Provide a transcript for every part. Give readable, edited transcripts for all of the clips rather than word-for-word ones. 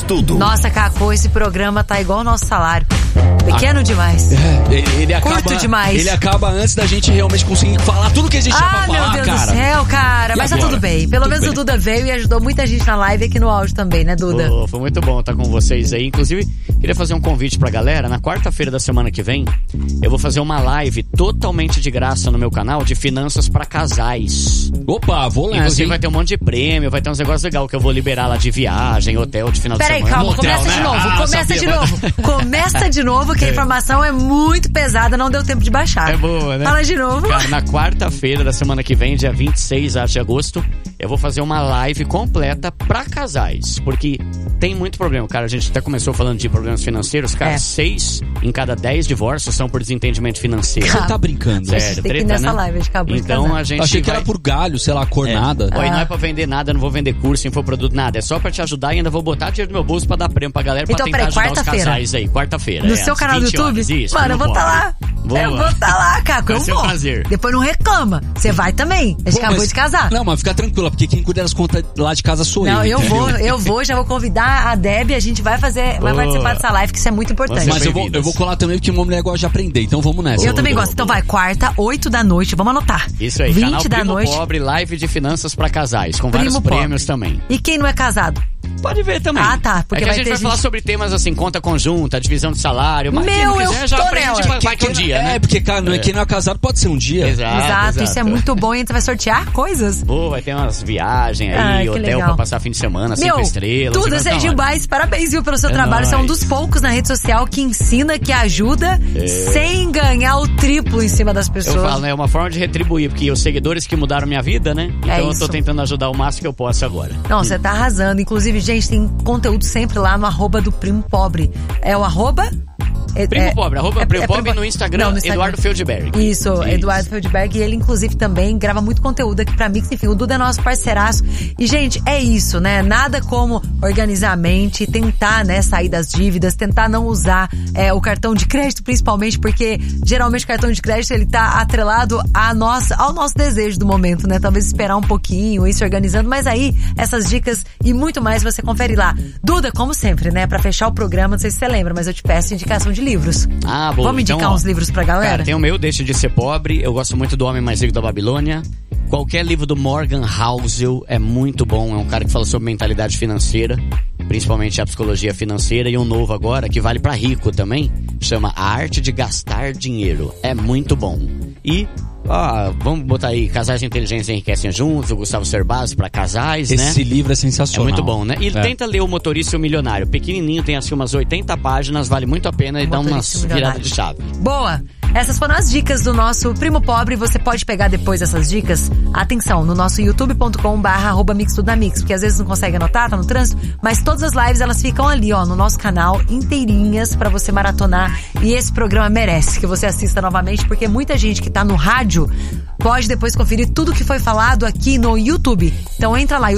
Tudo. Nossa, Cacô, esse programa tá igual o nosso salário. Pequeno demais. Ele acaba, curto demais. Ele acaba antes da gente realmente conseguir falar tudo que a gente tinha pra falar, meu Deus cara. do céu, cara. Mas agora? tá tudo bem. Pelo menos o Duda veio e ajudou muita gente na live aqui no áudio também, né, Duda? Foi muito bom estar com vocês aí. Inclusive, queria fazer um convite pra galera. Na quarta-feira da semana que vem, eu vou fazer uma live totalmente de graça no meu canal de finanças pra casais. Opa, vou lá. Inclusive vai ter um monte de prêmio, vai ter uns negócios legais que eu vou liberar lá de viagem, hotel de final de semana. Peraí, calma, Motel, começa né? de novo, começa de novo. Começa de novo, que a informação é muito pesada, não deu tempo de baixar. É boa, né? Fala de novo. Cara, na quarta-feira da semana que vem, dia 26 de agosto, eu vou fazer uma live completa pra casais. Porque tem muito problema, cara. A gente até começou falando de problemas financeiros. Cara, 6 em cada 10 divórcios são por desentendimento financeiro. Você tá brincando? Sério, tem que ir nessa live, a gente acabou de então casar. a gente Achei que era por galho, sei lá, cor nada. Não é pra vender nada, não vou vender curso, infoproduto, nada. É só pra te ajudar e ainda vou botar dinheiro no meu bolso pra dar prêmio pra galera, pra Então, tentar peraí, ajudar os casais aí. Quarta-feira. No seu canal do YouTube? Mano, eu vou estar lá. Eu vou estar lá, Caco. Vai ser um prazer. Depois não reclama. Você vai também. A gente acabou de casar. Não, mas fica tranquila, porque quem cuida das contas lá de casa sou eu. Não, eu vou, já vou convidar a Debbie, a gente vai participar dessa live, que isso é muito importante. Mas eu vou colar também, porque o meu mulher gosta de aprender, então vamos nessa. Eu também gosto. Então vai, quarta, 8 da noite, vamos anotar. Isso aí, 20 canal da Primo noite. Pobre, live de finanças pra casais, com vários Primo prêmios Pobre. também. E quem não é casado? Pode ver também. Ah, tá, porque é que vai a gente ter vai falar sobre temas assim, conta conjunta, divisão de salário, mas quem não quiser já aprende, vai que um dia, né? Porque quem não é casado pode ser um dia. Exato, isso é muito bom e a gente vai sortear coisas. Vai ter umas viagens aí, hotel legal. pra passar fim de semana, 5 estrelas. Tudo, Serginho Baez, parabéns, viu, pelo seu trabalho. Você é um dos poucos na rede social que ensina, que ajuda, sem ganhar o triplo em cima das pessoas. Eu falo, né? É uma forma de retribuir, porque os seguidores que mudaram minha vida, né? Então eu tô tentando ajudar o máximo que eu posso agora. Não, você tá arrasando. Inclusive, gente, tem conteúdo sempre lá no @ do Primo Pobre. É o @? Primo Pobre, Primo Pobre no Instagram, Eduardo Feldberg. Isso, Eduardo Feldberg, e ele inclusive também grava muito conteúdo aqui pra Mix, enfim, o Duda é nosso parceiraço. E gente, é isso, né? Nada como organizar a mente, tentar, né, sair das dívidas, tentar não usar o cartão de crédito, principalmente porque geralmente o cartão de crédito ele tá atrelado ao nosso desejo do momento, né? Talvez esperar um pouquinho, ir se organizando, mas aí essas dicas e muito mais você confere lá. Duda, como sempre, né? Pra fechar o programa, não sei se você lembra, mas eu te peço indicação de livros. Ah, boa. Vamos indicar então, uns livros pra galera? Cara, tem o meu, Deixa de Ser Pobre. Eu gosto muito do Homem Mais Rico da Babilônia. Qualquer livro do Morgan Housel é muito bom. É um cara que fala sobre mentalidade financeira, principalmente a psicologia financeira. E um novo agora, que vale pra rico também, chama A Arte de Gastar Dinheiro. É muito bom. E vamos botar aí Casais Inteligentes Enriquecem Juntos, o Gustavo Cerbasi pra casais, né? Esse livro é sensacional. É muito bom, né? E tenta ler O Motorista e o Milionário. Pequenininho, tem assim umas 80 páginas, vale muito a pena e dá umas viradas de chave. Boa! Essas foram as dicas do nosso Primo Pobre. Você pode pegar depois essas dicas, atenção, no nosso youtube.com/mixtudamix, porque às vezes não consegue anotar, tá no trânsito, mas todas as lives elas ficam ali, no nosso canal, inteirinhas pra você maratonar. E esse programa merece que você assista novamente, porque muita gente que tá no rádio pode depois conferir tudo que foi falado aqui no YouTube. Então entra lá,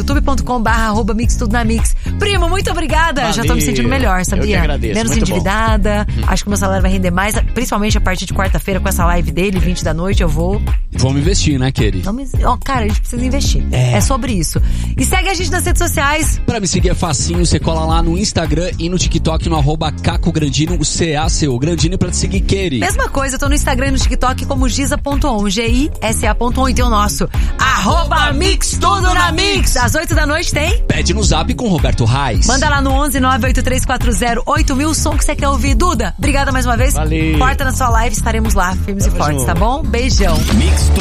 youtube.com/mixtudamix. Primo, muito obrigada! Valeu. Já tô me sentindo melhor, sabia? Eu que agradeço. Menos muito endividada. Acho que o meu salário vai render mais, principalmente a partir de quarta-feira com essa live dele, 20 da noite, eu vou... Vamos investir, né, Kelly? Cara, a gente precisa investir. É sobre isso. E segue a gente nas redes sociais. Pra me seguir é facinho, você cola lá no Instagram e no TikTok no @CacoGrandino, o CACO Grandino, pra te seguir, Kelly. Mesma coisa, eu tô no Instagram e no TikTok como Giza.on, GISA.on, e tem o nosso @MixTudoNaMix. Às 8 da noite tem? Pede no Zap com Roberto Reis. Manda lá no 11983408000 o som que você quer ouvir. Duda, obrigada mais uma vez. Valeu. Corta na sua live, estaremos lá, firmes e fortes, junto. tá bom? Beijão. Mix